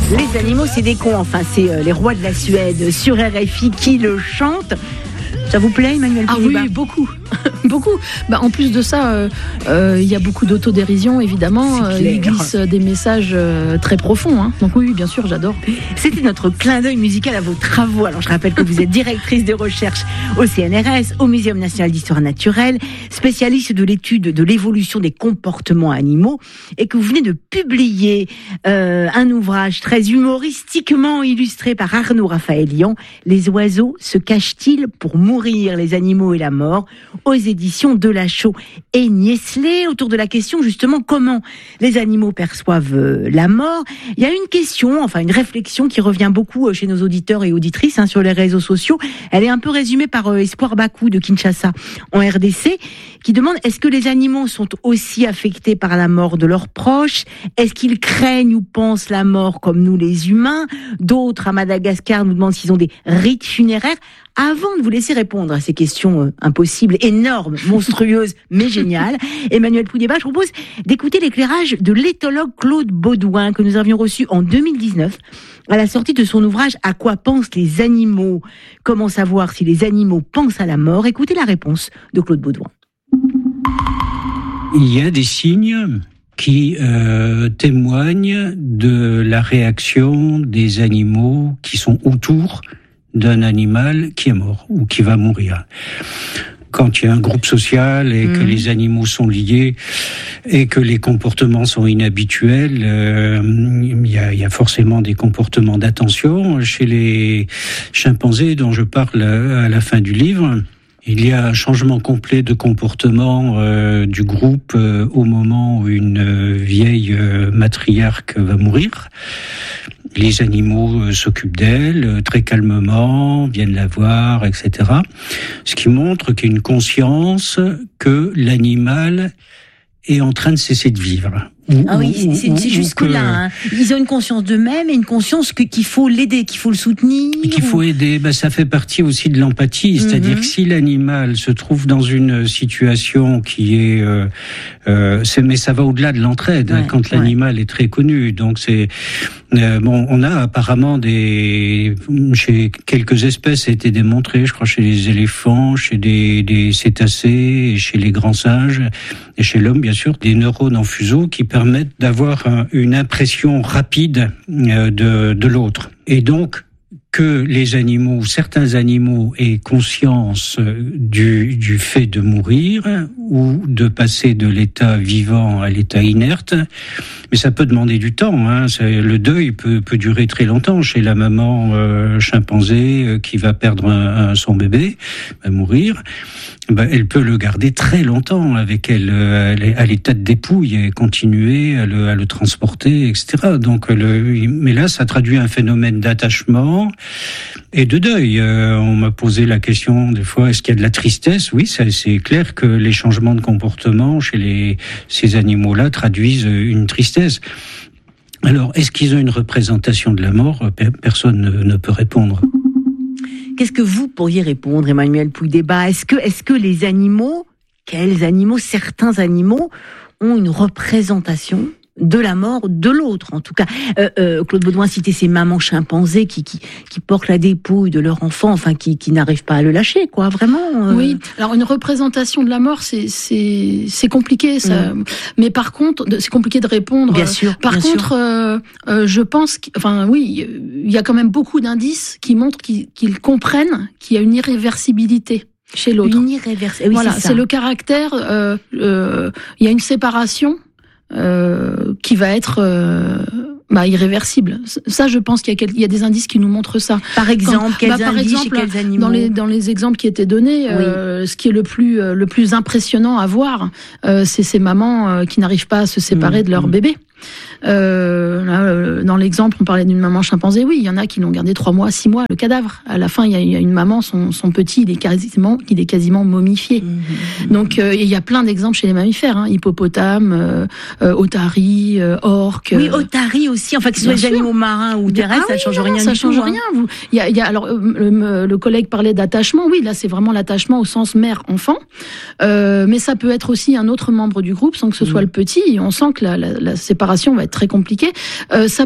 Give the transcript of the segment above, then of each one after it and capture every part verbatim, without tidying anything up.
Les animaux, c'est des cons. Enfin, c'est euh, les rois de la Suède sur R F I qui le chantent. Ça vous plaît, Emmanuel Poulieba ? Ah oui, beaucoup. beaucoup. Bah, en plus de ça, il euh, euh, y a beaucoup d'autodérision, évidemment. Euh, il glisse des messages euh, très profonds. Hein. Donc oui, bien sûr, j'adore. C'était notre clin d'œil musical à vos travaux. Alors, je rappelle que vous êtes directrice de recherche au C N R S, au Muséum national d'histoire naturelle, spécialiste de l'étude de l'évolution des comportements animaux, et que vous venez de publier euh, un ouvrage très humoristiquement illustré par Arnaud Raphaëlian, « Les oiseaux se cachent-ils pour mourir, les animaux et la mort ?» aux éditions Delachaux et Niestlé, autour de la question justement comment les animaux perçoivent la mort. Il y a une question, enfin une réflexion qui revient beaucoup chez nos auditeurs et auditrices hein, sur les réseaux sociaux. Elle est un peu résumée par euh, Espoir Bakou de Kinshasa en R D C, qui demande: est-ce que les animaux sont aussi affectés par la mort de leurs proches? Est-ce qu'ils craignent ou pensent la mort comme nous les humains? D'autres à Madagascar nous demandent s'ils ont des rites funéraires. Avant de vous laisser répondre à ces questions euh, impossibles, énormes, monstrueuses, mais géniales, Emmanuel Poulieba, je propose d'écouter l'éclairage de l'éthologue Claude Baudouin, que nous avions reçu en deux mille dix-neuf, à la sortie de son ouvrage « À quoi pensent les animaux ? Comment savoir si les animaux pensent à la mort ?» Écoutez la réponse de Claude Baudouin. Il y a des signes qui euh, témoignent de la réaction des animaux qui sont autour d'un animal qui est mort ou qui va mourir. Quand il y a un groupe social et mmh. que les animaux sont liés et que les comportements sont inhabituels, euh, il y a, il y a forcément des comportements d'attention. Chez les chimpanzés dont je parle à la fin du livre, il y a un changement complet de comportement euh, du groupe euh, au moment où une euh, vieille euh, matriarque va mourir. Les animaux euh, s'occupent d'elle euh, très calmement, viennent la voir, et cetera. Ce qui montre qu'il y a une conscience que l'animal est en train de cesser de vivre. Ou, ah oui, c'est, c'est, c'est jusque-là. Hein. Ils ont une conscience d'eux-mêmes et une conscience que, qu'il faut l'aider, qu'il faut le soutenir. Et qu'il faut aider, ben, ça fait partie aussi de l'empathie. C'est-à-dire mm-hmm. que si l'animal se trouve dans une situation qui est... Euh, euh, c'est, mais ça va au-delà de l'entraide, ouais, quand l'animal ouais. est très connu. Donc c'est... Euh, bon, on a apparemment des... Chez quelques espèces, ça a été démontré, je crois, chez les éléphants, chez des, des cétacés, et chez les grands singes, et chez l'homme, bien sûr, des neurones en fuseau qui permettent d'avoir un, une impression rapide euh, de, de l'autre. Et donc, que les animaux, certains animaux aient conscience du, du fait de mourir ou de passer de l'état vivant à l'état inerte, mais ça peut demander du temps. Hein. C'est, le deuil peut, peut durer très longtemps chez la maman euh, chimpanzé euh, qui va perdre un, un, son bébé, va mourir. Ben, elle peut le garder très longtemps avec elle, euh, à l'état de dépouille et continuer à le, à le transporter, et cetera. Donc, le, mais là, ça traduit un phénomène d'attachement et de deuil. Euh, on m'a posé la question des fois, est-ce qu'il y a de la tristesse ? Oui, ça, c'est clair que les changements de comportement chez les, ces animaux-là traduisent une tristesse. Alors, est-ce qu'ils ont une représentation de la mort ? Personne ne, ne peut répondre. Qu'est-ce que vous pourriez répondre, Emmanuel Poulieba ? Est-ce que, est-ce que les animaux, quels animaux, certains animaux, ont une représentation de la mort de l'autre, en tout cas. Euh, euh, Claude Baudouin citait ces mamans chimpanzés qui, qui, qui portent la dépouille de leur enfant, enfin, qui, qui n'arrivent pas à le lâcher, quoi, vraiment. Euh... Oui, alors une représentation de la mort, c'est, c'est, c'est compliqué, ça. Mmh. Mais par contre, c'est compliqué de répondre. Bien sûr. Par bien contre, sûr. Euh, euh, je pense, enfin, oui, il y a quand même beaucoup d'indices qui montrent qu'ils, qu'ils comprennent qu'il y a une irréversibilité chez l'autre. Une irréversibilité. Oui, voilà, c'est ça. C'est le caractère, euh, euh, il y a une séparation, Euh, qui va être euh, bah, irréversible. Ça, je pense qu'il y a, quel... il y a des indices qui nous montrent ça. Par exemple, Quand, quels bah, par indices exemple, et quels animaux dans les dans les exemples qui étaient donnés, oui. euh, ce qui est le plus euh, le plus impressionnant à voir, euh, c'est ces mamans euh, qui n'arrivent pas à se séparer mmh, de leur mmh. bébé. Euh, là, euh, dans l'exemple, on parlait d'une maman chimpanzé. Oui, il y en a qui l'ont gardé trois mois, six mois, le cadavre. À la fin, il y a, il y a une maman, son, son petit, il est quasiment, il est quasiment momifié. Mmh. Donc, euh, il y a plein d'exemples chez les mammifères, hein, hippopotames, euh, euh, otaries, euh, orques. Oui, otaries aussi. Enfin, que ce soit des animaux marins ou terrestres, ah, ça ne change oui, rien. Ça du change tout, rien. Hein. Vous, il y a, il y a alors le, le collègue parlait d'attachement. Oui, là, c'est vraiment l'attachement au sens mère-enfant. Euh, mais ça peut être aussi un autre membre du groupe, sans que ce soit mmh. le petit. Et on sent que la, la, la séparation va être très compliquée. Euh, ça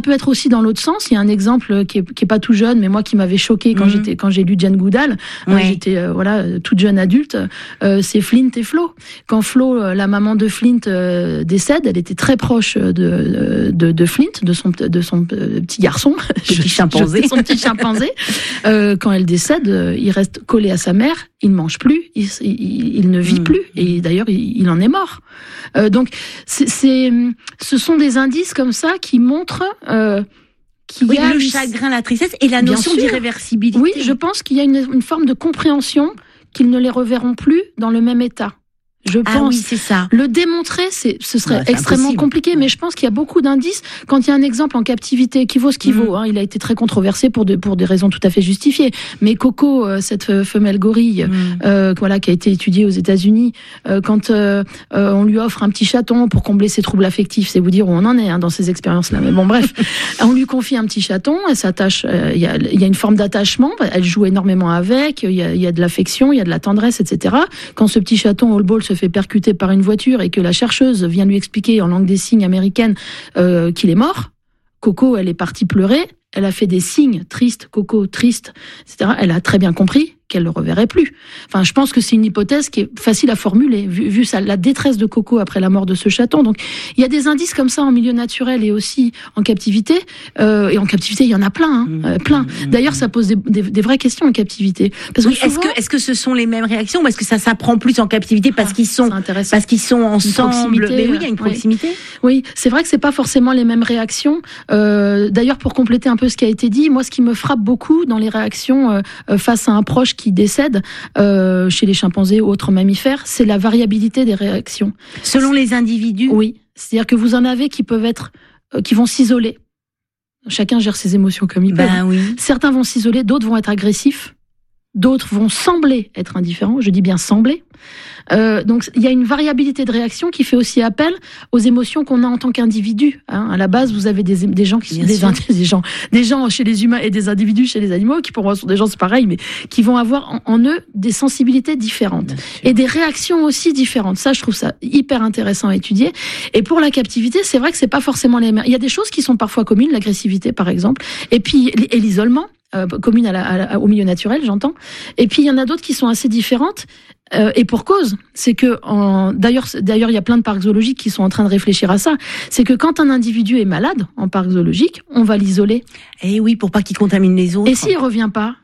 peut être aussi dans l'autre sens. Il y a un exemple qui est, qui est pas tout jeune, mais moi qui m'avait choqué quand mmh. j'étais, quand j'ai lu Jane Goodall. Ouais. Euh, j'étais euh, voilà toute jeune adulte. Euh, c'est Flint et Flo. Quand Flo, euh, la maman de Flint, euh, décède, elle était très proche de de, de Flint, de son de son petit garçon, petit chimpanzé, son petit chimpanzé. Euh, quand elle décède, euh, il reste collé à sa mère. Il ne mange plus, il, il, il ne vit mmh. plus, et d'ailleurs il, il en est mort. Euh, donc c'est, c'est, ce sont des indices comme ça qui montrent euh, qu'il oui, y a le chagrin, la tristesse et la notion d'irréversibilité. Oui, je pense qu'il y a une, une forme de compréhension qu'ils ne les reverront plus dans le même état. Je pense. Ah oui, c'est ça. Le démontrer, c'est, ce serait ouais, c'est extrêmement impossible. compliqué, mais je pense qu'il y a beaucoup d'indices. Quand il y a un exemple en captivité qui vaut ce qu'il mmh. vaut, hein, il a été très controversé pour de, pour des raisons tout à fait justifiées. Mais Coco, euh, cette femelle gorille, mmh. euh, voilà, qui a été étudiée aux États-Unis, euh, quand euh, euh, on lui offre un petit chaton pour combler ses troubles affectifs, c'est vous dire où on en est hein, dans ces expériences-là. Mais bon, bref, on lui confie un petit chaton, elle s'attache. Il euh, y a, il y a une forme d'attachement. Elle joue énormément avec. Il y a, il y a de l'affection, il y a de la tendresse, et cetera. Quand ce petit chaton all ball se fait percuter par une voiture et que la chercheuse vient lui expliquer en langue des signes américaine euh, qu'il est mort, Coco, elle est partie pleurer, elle a fait des signes tristes, Coco, triste, et cetera. Elle a très bien compris qu'elle le reverrait plus. Enfin, je pense que c'est une hypothèse qui est facile à formuler, vu, vu ça, la détresse de Coco après la mort de ce chaton. Donc, il y a des indices comme ça en milieu naturel et aussi en captivité. Euh, et en captivité, il y en a plein, hein, euh, plein. D'ailleurs, ça pose des, des, des vraies questions en captivité. Parce oui, que souvent, est-ce que, est-ce que ce sont les mêmes réactions ou est-ce que ça s'apprend plus en captivité parce ah, qu'ils sont, parce qu'ils sont ensemble? Mais oui, il y a une proximité. Oui, oui, c'est vrai que c'est pas forcément les mêmes réactions. Euh, d'ailleurs, pour compléter un peu ce qui a été dit, moi, ce qui me frappe beaucoup dans les réactions euh, face à un proche qui décèdent euh, chez les chimpanzés ou autres mammifères, c'est la variabilité des réactions. Selon les individus? Oui. C'est-à-dire que vous en avez qui peuvent être, euh, qui vont s'isoler. Chacun gère ses émotions comme il peut. Ben oui. Certains vont s'isoler, d'autres vont être agressifs, d'autres vont sembler être indifférents. Je dis bien sembler. Euh, donc il y a une variabilité de réaction qui fait aussi appel aux émotions qu'on a en tant qu'individu. Hein. À la base, vous avez des, des gens qui sont des, des gens, des gens chez les humains et des individus chez les animaux qui pour moi sont des gens, c'est pareil, mais qui vont avoir en, en eux des sensibilités différentes et des réactions aussi différentes. Ça, je trouve ça hyper intéressant à étudier. Et pour la captivité, c'est vrai que c'est pas forcément les mêmes. Il y a des choses qui sont parfois communes, l'agressivité par exemple, et puis et l'isolement. Euh, commune à la, à la, au milieu naturel, j'entends. Et puis il y en a d'autres qui sont assez différentes. Euh, et pour cause, c'est que en, d'ailleurs, d'ailleurs, il y a plein de parcs zoologiques qui sont en train de réfléchir à ça. C'est que quand un individu est malade en parc zoologique, on va l'isoler. Et oui, pour pas qu'il contamine les autres. Et s'il revient pas,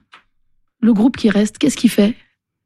le groupe qui reste, qu'est-ce qu'il fait?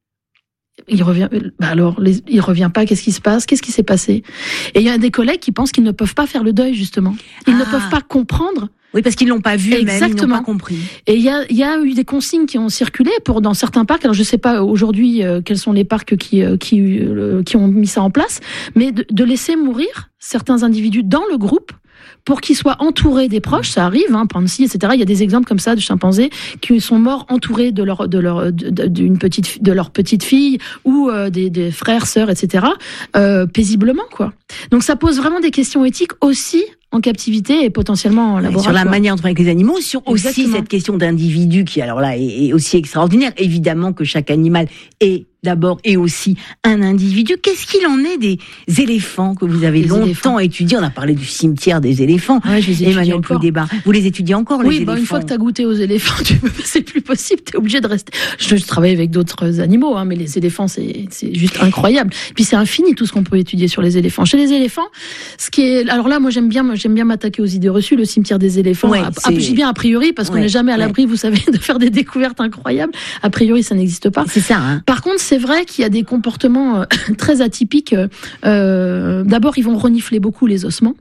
Il revient. Bah alors, les, il revient pas. Qu'est-ce qui se passe? Qu'est-ce qui s'est passé? Et il y a des collègues qui pensent qu'ils ne peuvent pas faire le deuil justement. Ils ah. ne peuvent pas comprendre. Oui, parce qu'ils l'ont pas vu, exactement. Même, ils n'ont pas compris. Et il y a, il y a eu des consignes qui ont circulé pour dans certains parcs. Alors je sais pas aujourd'hui euh, quels sont les parcs qui euh, qui euh, qui ont mis ça en place, mais de, de laisser mourir certains individus dans le groupe pour qu'ils soient entourés des proches. Ça arrive, hein, Pansy, et cetera. Il y a des exemples comme ça de chimpanzés qui sont morts entourés de leur de leur d'une petite de leur petite fille ou euh, des, des frères, sœurs, et cetera. Euh, paisiblement, quoi. Donc ça pose vraiment des questions éthiques aussi en captivité et potentiellement en laboratoire. Sur la manière de travailler avec les animaux, sur Exactement. Aussi cette question d'individu qui, alors là, est, est aussi extraordinaire. Évidemment que chaque animal est d'abord et aussi un individu. Qu'est-ce qu'il en est des éléphants que vous avez les longtemps éléphants. étudiés? On a parlé du cimetière des éléphants. Ouais, je les Emmanuel Poux-Débat. Vous les étudiez encore, oui, les bah, éléphants? Une fois que tu as goûté aux éléphants, tu peux, c'est plus possible, tu es obligé de rester. Je, je travaille avec d'autres animaux, hein, mais les éléphants, c'est, c'est juste incroyable. Puis c'est infini tout ce qu'on peut étudier sur les éléphants. Chez les éléphants, ce qui est, alors là, moi j'aime bien, j'aime bien m'attaquer aux idées reçues, le cimetière des éléphants. Ouais, a, j'ai bien a priori, parce qu'on n'est ouais, jamais à l'abri, ouais. vous savez, de faire des découvertes incroyables. A priori, ça n'existe pas. C'est ça, hein. Par contre, c'est vrai qu'il y a des comportements euh, très atypiques. Euh, d'abord, ils vont renifler beaucoup les ossements.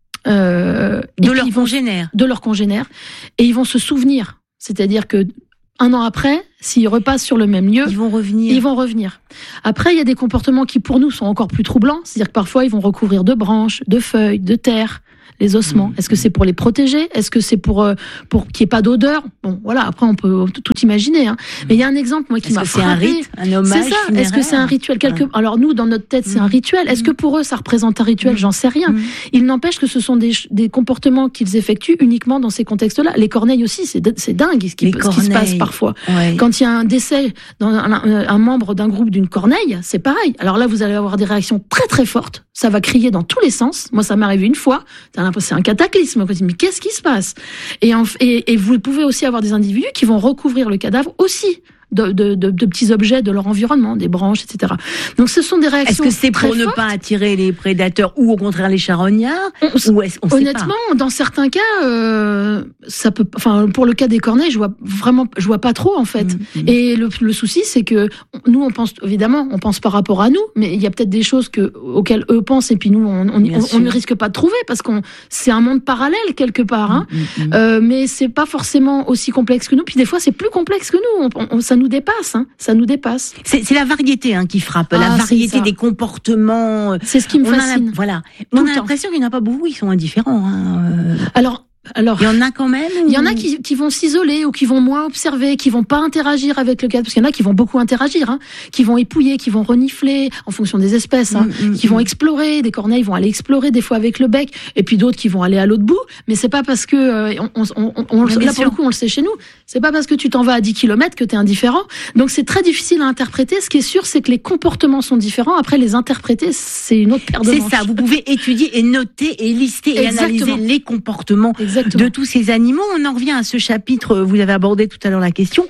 Euh, de leurs congénères. De leurs congénères. Et ils vont se souvenir. C'est-à-dire que un an après, s'ils repassent sur le même lieu, ils vont revenir. Ils vont revenir. Après, il y a des comportements qui, pour nous, sont encore plus troublants. C'est-à-dire que parfois, ils vont recouvrir de branches, de feuilles, de terre, les ossements. Mmh. Est-ce que c'est pour les protéger? Est-ce que c'est pour, euh, pour qu'il n'y ait pas d'odeur? Bon, voilà, après, on peut tout imaginer. Hein. Mais il y a un exemple, moi, qui Est-ce m'a que frappé. C'est un rite, un hommage C'est ça. Est-ce que c'est un rituel? Quelque... Ouais. Alors, nous, dans notre tête, c'est mmh. un rituel. Est-ce que pour eux, ça représente un rituel? mmh. J'en sais rien. Mmh. Il n'empêche que ce sont des, des comportements qu'ils effectuent uniquement dans ces contextes-là. Les corneilles aussi, c'est, c'est dingue ce qui, ce qui se passe parfois. Ouais. Quand il y a un décès dans un, un, un membre d'un groupe d'une corneille, c'est pareil. Alors là, vous allez avoir des réactions très très fortes. Ça va crier dans tous les sens. Moi, ça m'est arrivé une fois. T'as l'impression c'est un cataclysme. On se dit, mais qu'est-ce qui se passe? Et, en, et, et vous pouvez aussi avoir des individus qui vont recouvrir le cadavre aussi de, de, de, de petits objets de leur environnement, des branches, et cetera. Donc ce sont des réactions. Est-ce que c'est pour très ne fortes. pas attirer les prédateurs ou au contraire les charognards? On, ou est-ce, on honnêtement, sait pas. dans certains cas, euh, ça peut. Enfin, pour le cas des corneilles, je vois vraiment, je vois pas trop en fait. Mmh, mmh. Et le, le souci, c'est que nous, on pense évidemment, on pense par rapport à nous, mais il y a peut-être des choses que auxquelles eux pensent et puis nous, on, on, on, on ne risque pas de trouver parce qu'on c'est un monde parallèle quelque part. Hein. Mmh, mmh. Euh, mais c'est pas forcément aussi complexe que nous. Puis des fois, c'est plus complexe que nous. On, on, ça nous dépasse. Hein. Ça nous dépasse. C'est, c'est la variété hein, qui frappe, ah, la variété des comportements. C'est ce qui me fascine. A, voilà. On a l'impression qu'il n'y en a pas beaucoup, ils sont indifférents. Hein. Alors. Alors, il y en a quand même. Il ou... y en a qui, qui vont s'isoler ou qui vont moins observer, qui vont pas interagir avec le cadavre, parce qu'il y en a qui vont beaucoup interagir, hein, qui vont épouiller, qui vont renifler en fonction des espèces, hein, mmh, qui mmh. vont explorer. Des corneilles vont aller explorer des fois avec le bec, et puis d'autres qui vont aller à l'autre bout. Mais c'est pas parce que euh, on, on, on, on là pour le coup on le sait chez nous. C'est pas parce que tu t'en vas à dix kilomètres que t'es indifférent. Donc c'est très difficile à interpréter. Ce qui est sûr, c'est que les comportements sont différents. Après les interpréter, c'est une autre paire de manches. C'est ça. Vous pouvez étudier et noter et lister et Exactement. analyser les comportements Exactement. de tous ces animaux. On en revient à ce chapitre, vous avez abordé tout à l'heure la question,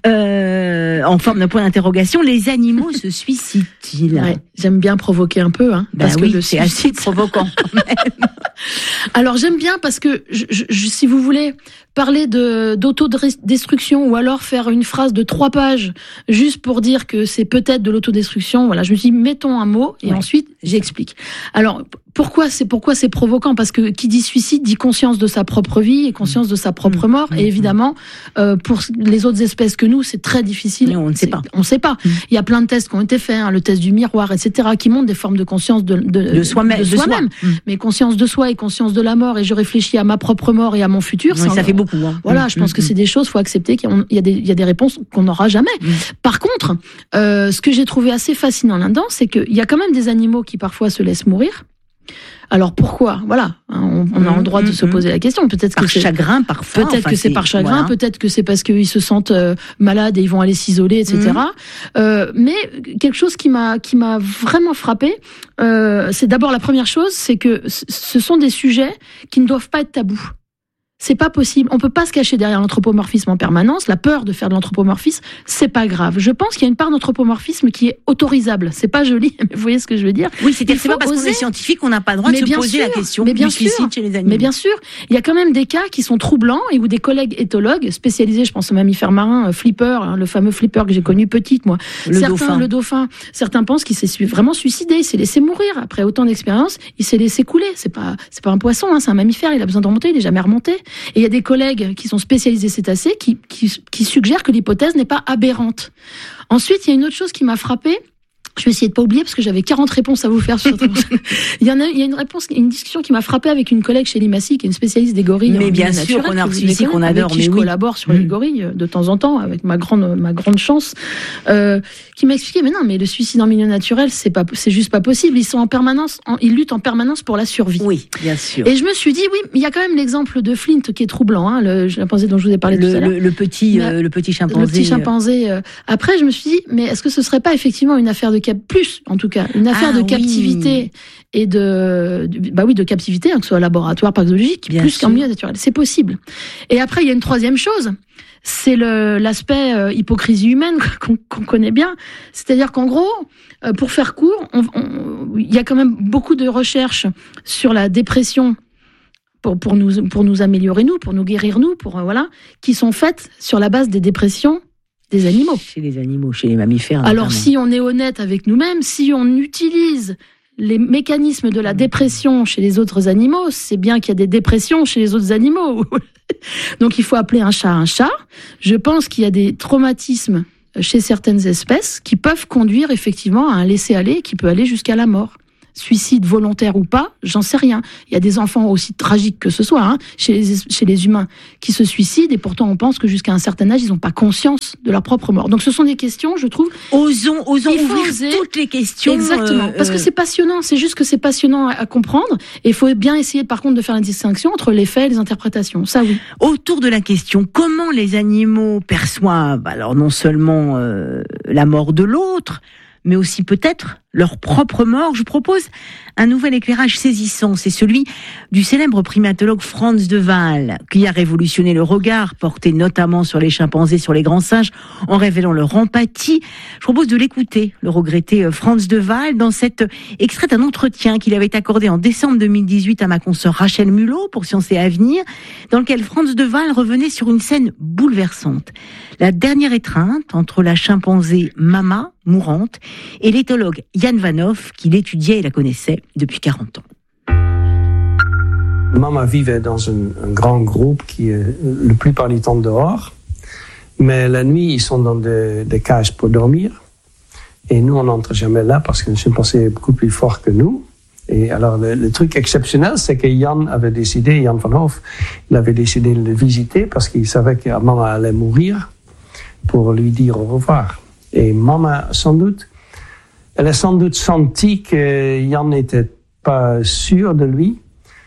euh, en forme d'un point d'interrogation, les animaux se suicident-ils? Ouais, j'aime bien provoquer un peu, hein, ben parce oui, que le c'est assez provoquant quand même. Alors j'aime bien parce que, je, je, si vous voulez parler de d'autodestruction ou alors faire une phrase de trois pages juste pour dire que c'est peut-être de l'autodestruction, voilà, je me dis mettons un mot et ouais. ensuite j'explique. Alors pourquoi c'est pourquoi c'est provoquant? Parce que qui dit suicide dit conscience de sa propre vie et conscience de sa propre mort. Mmh. Et évidemment, euh, pour les autres espèces que nous, c'est très difficile. Mais on ne sait pas. On ne sait pas. Mmh. Il y a plein de tests qui ont été faits, hein, le test du miroir, et cetera, qui montrent des formes de conscience de, de, de soi-même. De soi-même. Soi. Mmh. Mais conscience de soi et conscience de la mort. Et je réfléchis à ma propre mort et à mon futur. Oui, ça, ça fait beaucoup. Hein. Voilà, mmh. je pense mmh. que c'est des choses, faut accepter qu'il y a, il y a, des, il y a des réponses qu'on n'aura jamais. Mmh. Par contre, euh, ce que j'ai trouvé assez fascinant là-dedans, c'est qu'il y a quand même des animaux qui parfois se laissent mourir. Alors pourquoi? Voilà, on, on a le droit de mmh, se poser la question. Peut-être par que c'est chagrin, parfois. Peut-être enfin, que c'est, c'est par chagrin, voilà. Peut-être que c'est parce qu'ils se sentent euh, malades et ils vont aller s'isoler, et cetera. Mmh. Euh, mais quelque chose qui m'a qui m'a vraiment frappé, euh, c'est d'abord la première chose, c'est que ce sont des sujets qui ne doivent pas être tabous. C'est pas possible. On peut pas se cacher derrière l'anthropomorphisme en permanence. La peur de faire de l'anthropomorphisme, c'est pas grave. Je pense qu'il y a une part d'anthropomorphisme qui est autorisable. C'est pas joli, mais vous voyez ce que je veux dire? Oui, c'est-à-dire c'est pas parce oser. qu'on est scientifique qu'on n'a pas le droit mais de se poser sûr, la question mais bien du sûr, suicide chez les animaux. Mais bien sûr, il y a quand même des cas qui sont troublants et où des collègues éthologues spécialisés, je pense aux mammifères marins, Flipper, hein, le fameux Flipper que j'ai connu petite, moi. Le certains, dauphin. Le dauphin. Certains pensent qu'il s'est vraiment suicidé, il s'est laissé mourir. Après autant d'expérience, il s'est laissé couler. C'est pas, c'est pas un poisson, hein, c'est un mammifère, il a besoin de remonter, il est jamais remonté. Et il y a des collègues qui sont spécialisés cétacés, qui, qui, qui suggèrent que l'hypothèse n'est pas aberrante. Ensuite, il y a une autre chose qui m'a frappée. Je vais essayer de pas oublier parce que j'avais quarante réponses à vous faire sur cette il y en a, il y a une réponse, une discussion qui m'a frappée avec une collègue chez Limassy, qui est une spécialiste des gorilles. Mais bien sûr, on a reçu ici qu'on adore, avec qui mais je oui. collabore sur mmh. les gorilles de temps en temps avec ma grande, ma grande chance, euh, qui m'a expliqué, mais non, mais le suicide en milieu naturel, c'est pas, c'est juste pas possible. Ils sont en permanence, en, ils luttent en permanence pour la survie. Oui, bien sûr. Et je me suis dit, oui, il y a quand même l'exemple de Flint qui est troublant, hein, le chimpanzé dont je vous ai parlé le, tout à l'heure. Le, le petit, euh, le petit chimpanzé. Le petit chimpanzé. Euh, après, je me suis dit, mais est-ce que ce serait pas effectivement une affaire de cap plus, en tout cas, une affaire ah, de captivité oui. et de, de, bah oui, de captivité, hein, que ce soit laboratoire, parc zoologique, Bien plus sûr. qu'en milieu naturel. C'est possible. Et après, il y a une troisième chose. C'est le, l'aspect euh, hypocrisie humaine qu'on, qu'on connaît bien. C'est-à-dire qu'en gros, euh, pour faire court, il y a quand même beaucoup de recherches sur la dépression pour, pour, nous, pour nous améliorer, nous, pour nous guérir, nous, pour, euh, voilà, qui sont faites sur la base des dépressions des animaux. Chez les animaux, chez les mammifères. Alors, si on est honnête avec nous-mêmes, si on utilise les mécanismes de la dépression chez les autres animaux, c'est bien qu'il y a des dépressions chez les autres animaux. Donc, il faut appeler un chat un chat. Je pense qu'il y a des traumatismes chez certaines espèces qui peuvent conduire effectivement à un laisser-aller qui peut aller jusqu'à la mort. Suicide volontaire ou pas, j'en sais rien. Il y a des enfants aussi tragiques que ce soit, hein, chez les, chez les humains qui se suicident et pourtant on pense que jusqu'à un certain âge, ils n'ont pas conscience de leur propre mort. Donc ce sont des questions, je trouve. Osons, osons ouvrir oser. toutes les questions. Exactement. Euh, Parce que c'est passionnant. C'est juste que c'est passionnant à, à comprendre. Et il faut bien essayer, par contre, de faire la distinction entre les faits et les interprétations. Ça, oui. Autour de la question, comment les animaux perçoivent, alors non seulement euh, la mort de l'autre, mais aussi peut-être leur propre mort, je vous propose un nouvel éclairage saisissant. C'est celui du célèbre primatologue Frans de Waal, qui a révolutionné le regard porté notamment sur les chimpanzés, sur les grands singes, en révélant leur empathie. Je propose de l'écouter, le regretté Frans de Waal, dans cet extrait d'un entretien qu'il avait accordé en décembre deux mille dix-huit à ma consoeur Rachel Mulot pour Science et Avenir, dans lequel Frans de Waal revenait sur une scène bouleversante. La dernière étreinte entre la chimpanzé Mama, mourante, et l'éthologue Jan Vanhoff, qui l'étudiait et la connaissait depuis quarante ans. Mama vivait dans un, un grand groupe qui est le plupart du temps dehors, mais la nuit, ils sont dans des, des cages pour dormir. Et nous, on n'entre jamais là parce que le chimpanzé est beaucoup plus fort que nous. Et alors, le, le truc exceptionnel, c'est que Jan avait décidé, Jan Vanhoff, il avait décidé de le visiter parce qu'il savait que Mama allait mourir pour lui dire au revoir. Et Mama, sans doute, elle a sans doute senti que Jan n'était pas sûr de lui.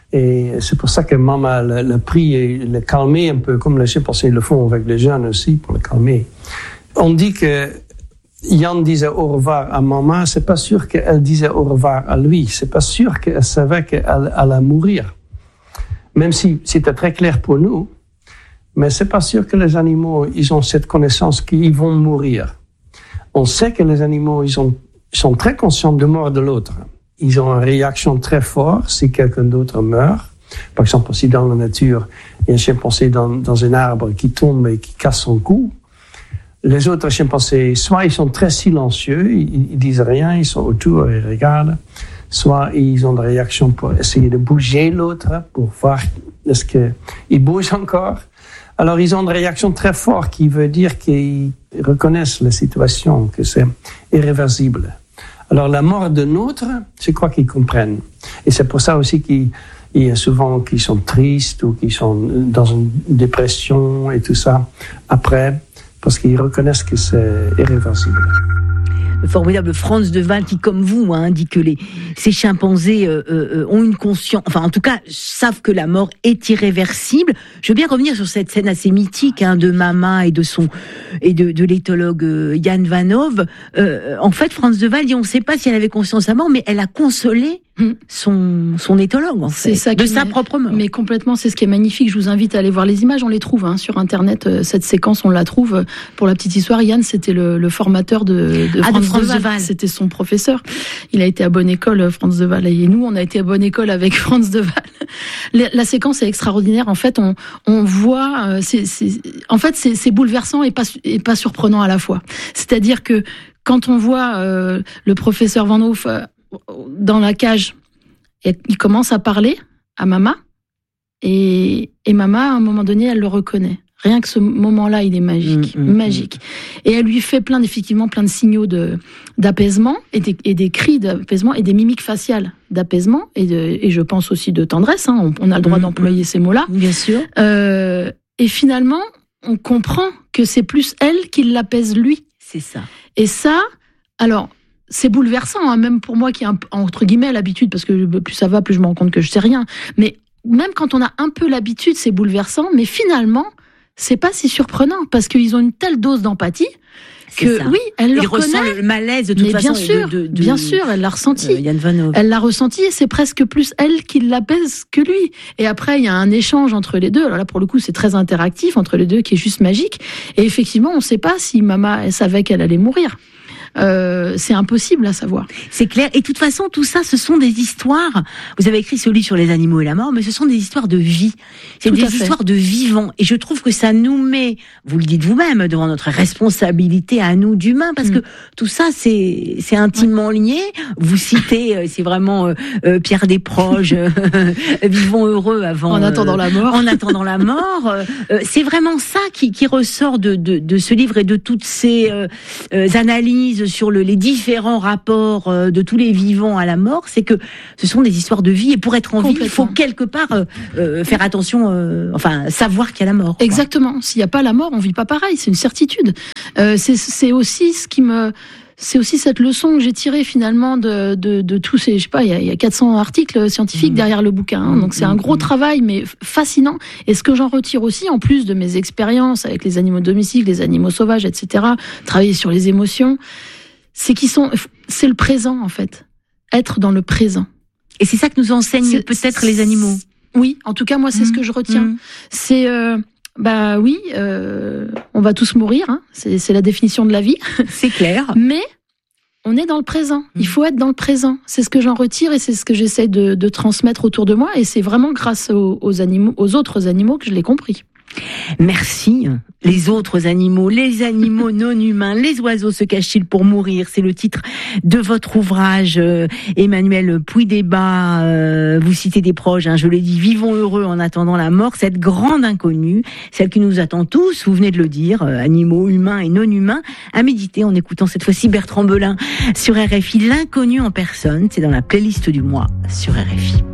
Et c'est pour ça que Mama l'a, l'a pris et l'a calmé un peu, comme les chimpanzés le font avec les jeunes aussi, pour le calmer. On dit que Jan disait au revoir à Mama, c'est pas sûr qu'elle disait au revoir à lui. C'est pas sûr qu'elle savait qu'elle allait mourir. Même si c'était très clair pour nous, mais c'est pas sûr que les animaux, ils ont cette connaissance qu'ils vont mourir. On sait que les animaux, ils, ont, ils sont très conscients de la mort de l'autre. Ils ont une réaction très forte si quelqu'un d'autre meurt. Par exemple, si dans la nature, il y a un chimpanzé dans, dans un arbre qui tombe et qui casse son cou, les autres chimpanzés, soit ils sont très silencieux, ils, ils disent rien, ils sont autour et ils regardent, soit ils ont des réactions pour essayer de bouger l'autre, pour voir est-ce qu'il bouge encore. Alors, ils ont une réaction très forte qui veut dire qu'ils reconnaissent la situation, que c'est irréversible. Alors, la mort de l'autre, c'est quoi qu'ils comprennent. Et c'est pour ça aussi qu'il y a souvent qui sont tristes ou qui sont dans une dépression et tout ça après, parce qu'ils reconnaissent que c'est irréversible. Le formidable Frans de Waal qui, comme vous, hein, dit que les, ces chimpanzés euh, euh, ont une conscience, enfin en tout cas savent que la mort est irréversible. Je veux bien revenir sur cette scène assez mythique hein, de Mama et de son et de, de l'éthologue euh, Jan Vanhoff. Euh, en fait, Frans de Waal dit on ne sait pas si elle avait conscience à mort, mais elle a consolé son son éthologue en fait, c'est ça de sa est, propre mort. Mais complètement, c'est ce qui est magnifique. Je vous invite à aller voir les images. On les trouve hein, sur internet. Cette séquence, on la trouve. Pour la petite histoire, Yann, c'était le, le formateur de, de ah, Frans, de Frans de Waal. de Waal. C'était son professeur. Il a été à bonne école, Frans de Waal, et nous, on a été à bonne école avec Frans de Waal. La, la séquence est extraordinaire. En fait, on on voit, euh, c'est, c'est, en fait, c'est, c'est bouleversant et pas et pas surprenant à la fois. C'est-à-dire que quand on voit euh, le professeur Vanhoff euh, dans la cage. Et il commence à parler à Mama, et, et Mama, à un moment donné, elle le reconnaît. Rien que ce moment-là, il est magique, mmh, mmh, magique. Et elle lui fait plein, effectivement, plein de signaux de, d'apaisement, et des, et des cris d'apaisement, et des mimiques faciales d'apaisement, et, de, et je pense aussi de tendresse, hein, on, on a le droit mmh, d'employer mmh. ces mots-là. Bien sûr. Euh, et finalement, on comprend que c'est plus elle qui l'apaise lui. C'est ça. Et ça, alors... c'est bouleversant, hein, même pour moi qui ai entre guillemets l'habitude, parce que plus ça va, plus je me rends compte que je sais rien. Mais même quand on a un peu l'habitude, c'est bouleversant. Mais finalement, c'est pas si surprenant parce qu'ils ont une telle dose d'empathie que oui, elle le reconnaît. Il ressent le malaise de toute mais façon. Bien sûr, de, de, de, bien sûr, elle l'a ressenti. Euh, Jan Vanhoff. Elle l'a ressenti et c'est presque plus elle qui l'apaise que lui. Et après, il y a un échange entre les deux. Alors là, pour le coup, c'est très interactif entre les deux, qui est juste magique. Et effectivement, on ne sait pas si Mama elle savait qu'elle allait mourir. Euh, c'est impossible à savoir. C'est clair. Et de toute façon, tout ça, ce sont des histoires. Vous avez écrit ce livre sur les animaux et la mort, mais ce sont des histoires de vie. C'est tout des histoires de vivants. Et je trouve que ça nous met, vous le dites vous-même, devant notre responsabilité à nous d'humains, parce mmh. que tout ça, c'est, c'est intimement ouais. lié. Vous citez, c'est vraiment euh, Pierre Desproges, euh, vivons heureux avant. En attendant la mort. En attendant la mort. Euh, c'est vraiment ça qui, qui ressort de, de, de ce livre et de toutes ces euh, euh, analyses sur le, les différents rapports euh, de tous les vivants à la mort, c'est que ce sont des histoires de vie, et pour être en vie, il faut quelque part euh, euh, faire attention, euh, enfin savoir qu'il y a la mort. Quoi. Exactement. S'il n'y a pas la mort, on vit pas pareil, c'est une certitude. Euh, c'est, c'est aussi ce qui me... C'est aussi cette leçon que j'ai tirée finalement de, de, de tous ces, je sais pas, il y a, il y a quatre cents articles scientifiques mmh. derrière le bouquin, hein, donc c'est un gros mmh. travail, mais fascinant. Et ce que j'en retire aussi, en plus de mes expériences avec les animaux domestiques, les animaux sauvages, et cetera, travailler sur les émotions, c'est qu'ils sont, c'est le présent en fait, être dans le présent. Et c'est ça que nous enseignent c'est, peut-être les animaux. Oui, en tout cas moi c'est mmh. ce que je retiens. Mmh. C'est euh, bah oui, euh, on va tous mourir, hein, c'est, c'est la définition de la vie. C'est clair. Mais on est dans le présent. Il faut être dans le présent. C'est ce que j'en retire et c'est ce que j'essaie de, de transmettre autour de moi. Et c'est vraiment grâce aux, aux animaux, aux autres animaux que je l'ai compris. Merci. Les autres animaux, les animaux non humains, les oiseaux se cachent-ils pour mourir? C'est le titre de votre ouvrage, euh, Emmanuel Puydébat. Euh, vous citez des proches, hein, je l'ai dit, vivons heureux en attendant la mort, cette grande inconnue, celle qui nous attend tous, vous venez de le dire, euh, animaux humains et non humains, à méditer en écoutant cette fois-ci Bertrand Belin sur R F I, l'inconnu en personne, c'est dans la playlist du mois sur R F I.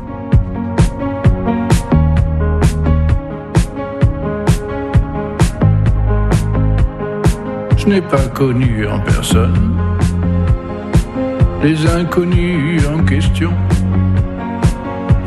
Je n'ai pas connu en personne les inconnus en question.